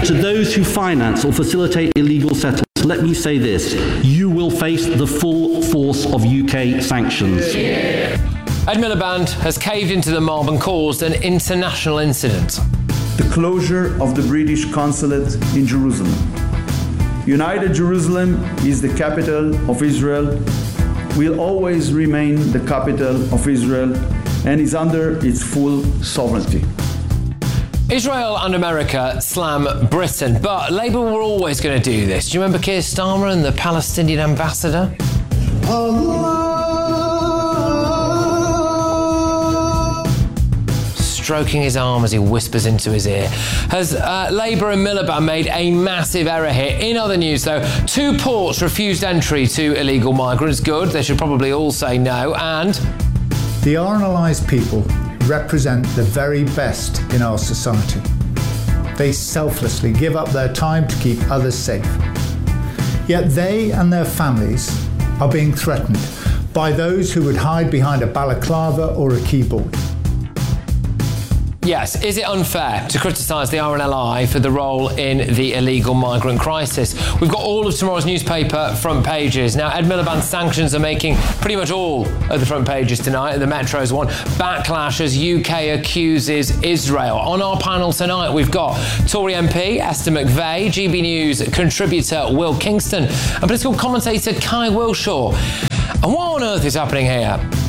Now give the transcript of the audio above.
to those who finance or facilitate illegal settlements, let me say this: you will face the full force of UK sanctions. Ed Miliband has caved into the mob and caused an international incident. The closure of the British consulate in Jerusalem. United Jerusalem is the capital of Israel, will always remain the capital of Israel, and is under its full sovereignty. Israel and America slam Britain, but Labour were always going to do this. Do you remember Keir Starmer and the Palestinian ambassador? Stroking his arm as he whispers into his ear. Has Labour and Miliband made a massive error here? In other news, though, 2 ports refused entry to illegal migrants. Good, they should probably all say no. And the RNLI's people represent the very best in our society. They selflessly give up their time to keep others safe. Yet they and their families are being threatened by those who would hide behind a balaclava or a keyboard. Yes, is it unfair to criticise the RNLI for the role in the illegal migrant crisis? We've got all of tomorrow's newspaper front pages. Now, Ed Miliband's sanctions are making pretty much all of the front pages tonight. The Metro's one. Backlash as UK accuses Israel. On our panel tonight, we've got Tory MP Esther McVey, GB News contributor Will Kingston, and political commentator Kai Wilshaw. And what on earth is happening here?